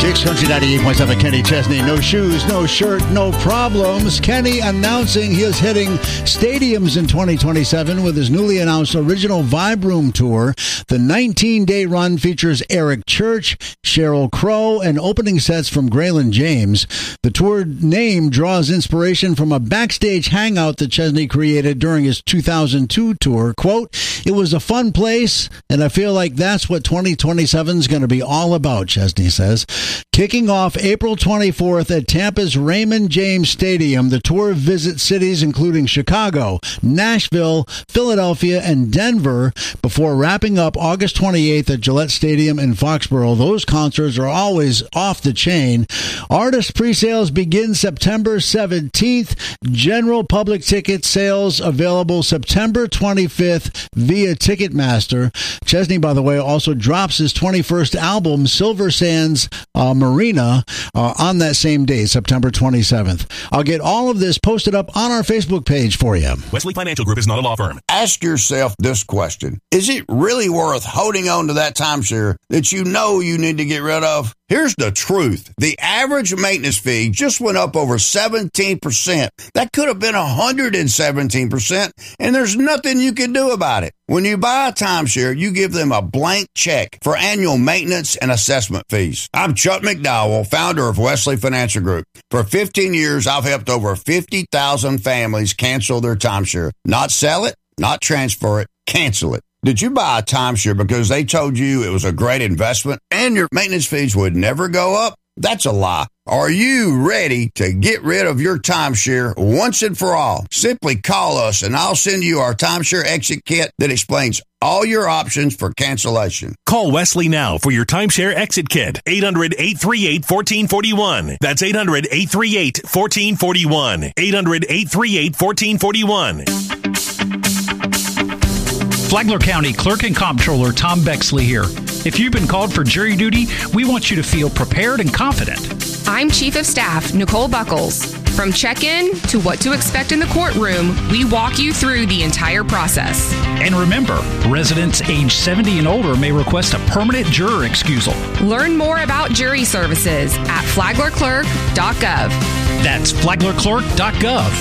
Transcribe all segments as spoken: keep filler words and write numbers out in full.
Kicks Country ninety-eight point seven, Kenny Chesney. No shoes, no shirt, no problems. Kenny announcing he is hitting stadiums in twenty twenty-seven with his newly announced Original Vibe Room Tour. The nineteen-day run features Eric Church, Sheryl Crow, and opening sets from Graylin James. The tour name draws inspiration from a backstage hangout that Chesney created during his two thousand two tour. Quote, "It was a fun place, and I feel like that's what twenty twenty-seven is going to be all about," Chesney says. Kicking off April twenty-fourth at Tampa's Raymond James Stadium, the tour visits cities including Chicago, Nashville, Philadelphia, and Denver before wrapping up August twenty-eighth at Gillette Stadium in Foxborough. Those concerts are always off the chain. Artist pre-sales begin September seventeenth. General public ticket sales available September twenty-fifth via Ticketmaster. Chesney, by the way, also drops his twenty-first album, Silver Sands uh, Marina, uh, on that same day, September twenty-seventh. I'll get all of this posted up on our Facebook page for you. Wesley Financial Group is not a law firm. Ask yourself this question. Is it really worth holding on to that timeshare that you know you need to get rid of? Here's the truth. The average maintenance fee just went up over seventeen percent. That could have been one hundred seventeen percent, and there's nothing you can do about it. When you buy a timeshare, you give them a blank check for annual maintenance and assessment fees. I'm Chuck McDowell, founder of Wesley Financial Group. For fifteen years, I've helped over fifty thousand families cancel their timeshare. Not sell it, not transfer it, cancel it. Did you buy a timeshare because they told you it was a great investment and your maintenance fees would never go up? That's a lie. Are you ready to get rid of your timeshare once and for all? Simply call us and I'll send you our timeshare exit kit that explains all your options for cancellation. Call Wesley now for your timeshare exit kit. eight hundred, eight three eight, one four four one. That's eight hundred, eight three eight, one four four one. eight hundred, eight three eight, one four four one. Flagler County Clerk and Comptroller Tom Bexley here. If you've been called for jury duty, we want you to feel prepared and confident. I'm Chief of Staff Nicole Buckles. From check-in to what to expect in the courtroom, we walk you through the entire process. And remember, residents age seventy and older may request a permanent juror excusal. Learn more about jury services at flagler clerk dot gov. That's flagler clerk dot gov.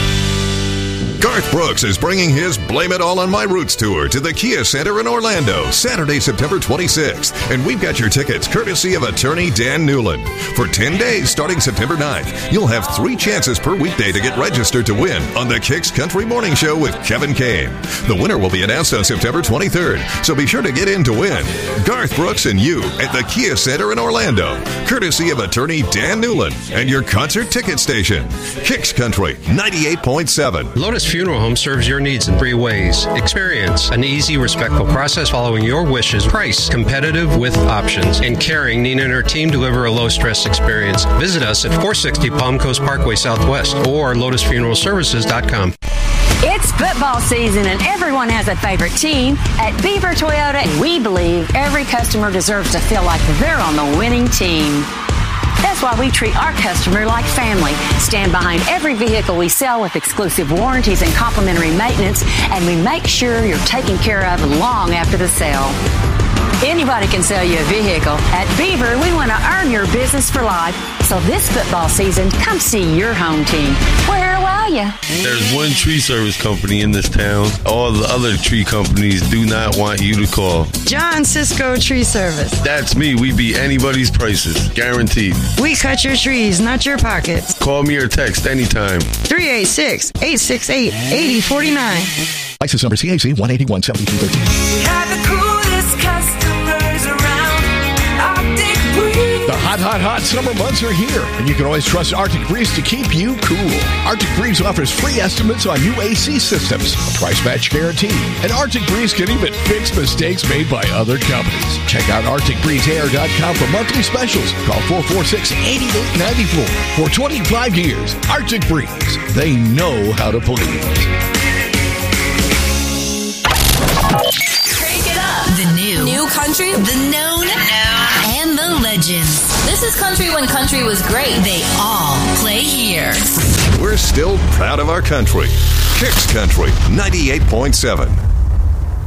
Garth Brooks is bringing his Blame It All on My Roots tour to the Kia Center in Orlando, Saturday, September twenty-sixth. And we've got your tickets courtesy of attorney Dan Newland. For ten days, starting September ninth, you'll have three chances per weekday to get registered to win on the Kicks Country Morning Show with Kevin Kane. The winner will be announced on September twenty-third, so be sure to get in to win. Garth Brooks and you at the Kia Center in Orlando, courtesy of attorney Dan Newland and your concert ticket station. Kicks Country ninety-eight point seven. Lotus Funeral Home serves your needs in three ways. Experience an easy, respectful process following your wishes. Price competitive with options. And caring, Nina and her team deliver a low-stress experience. Visit us at four sixty Palm Coast Parkway Southwest or lotus funeral services dot com. It's football season and everyone has a favorite team. At Beaver Toyota, we believe every customer deserves to feel like they're on the winning team. That's why we treat our customer like family. Stand behind every vehicle we sell with exclusive warranties and complimentary maintenance, and we make sure you're taken care of long after the sale. Anybody can sell you a vehicle. At Beaver, we want to earn your business for life. So this football season, come see your home team. We're here to wow you. There's one tree service company in this town. All the other tree companies do not want you to call. John Cisco Tree Service. That's me. We beat anybody's prices. Guaranteed. We cut your trees, not your pockets. Call me or text anytime. three eight six, eight six eight, eight zero four nine. License number C A C one eight one seven two one three. We have the coolest customers around. Arctic Breeze. The hot, hot, hot summer months are here, and you can always trust Arctic Breeze to keep you cool. Arctic Breeze offers free estimates on new A C systems, a price match guarantee, and Arctic Breeze can even fix mistakes made by other companies. Check out arctic breeze air dot com for monthly specials. Call four four six, eight eight nine four. For twenty-five years, Arctic Breeze. They know how to please. Crank it up. The new. New country. The known. The known. And the legends. This is country when country was great. They all play here. We're still proud of our country. Kicks Country ninety-eight point seven.